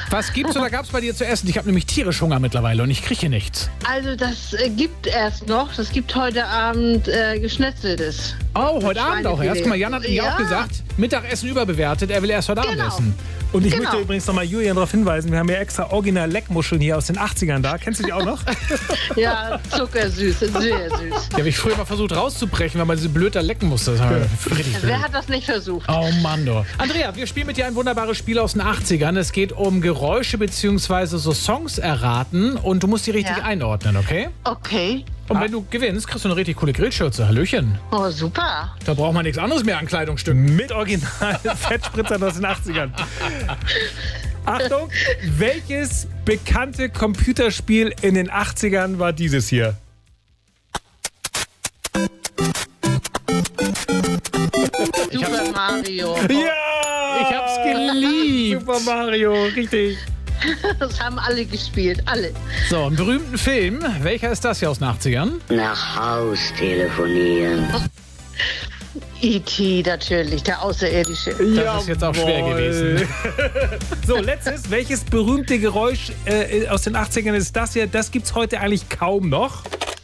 Was gibt's oder gab's bei dir zu essen? Ich habe nämlich tierisch Hunger mittlerweile und ich kriege hier nichts. Also das gibt erst noch. Das gibt heute Abend Geschnetzeltes. Oh, heute Abend auch erst. Guck mal, Jan hat mir auch gesagt, Mittagessen überbewertet, er will erst heute Abend essen. Und ich möchte übrigens nochmal Julian darauf hinweisen, wir haben ja extra original Leckmuscheln hier aus den 80ern da. Kennst du die auch noch? Ja, zuckersüß, sehr süß. Die habe ich früher mal versucht rauszubrechen, weil man diese Blöder lecken musste. Wer hat das nicht versucht? Oh Mann, du. Andrea, wir spielen mit dir ein wunderbares Spiel aus den 80ern. Es geht um Geräusche bzw. so Songs erraten und du musst die richtig einordnen, okay? Okay. Und wenn du gewinnst, kriegst du eine richtig coole Grillschürze. Hallöchen. Oh, super. Da braucht man nichts anderes mehr an Kleidungsstücken. Mit original Fettspritzern aus den 80ern. Achtung, welches bekannte Computerspiel in den 80ern war dieses hier? Super Mario. Ja! Ich hab's geliebt. Super Mario, richtig. Das haben alle gespielt, alle. So, einen berühmten Film. Welcher ist das hier aus den 80ern? Nach Haus telefonieren. E.T. natürlich, der Außerirdische. Das ist jetzt auch schwer gewesen. So, letztes. Welches berühmte Geräusch aus den 80ern ist das hier? Das gibt's heute eigentlich kaum noch.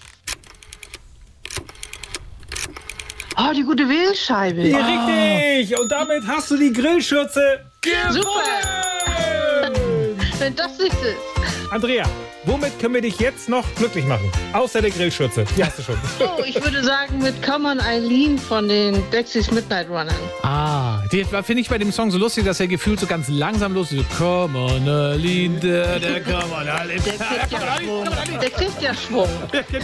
Oh, die gute Wählscheibe. Ja, richtig. Und damit hast du die Grillschürze gewonnen. Super. Wenn das nicht ist. Andrea, womit können wir dich jetzt noch glücklich machen? Außer der Grillschürze. Die hast du schon. Oh, ich würde sagen mit Come on Eileen von den Dexys Midnight Runners. Ah, die finde ich bei dem Song so lustig, dass er gefühlt so ganz langsam los ist. So, come on, Aline, der come on, Aline. Der kriegt ja Schwung. Der kriegt ja Schwung. Ja, genau.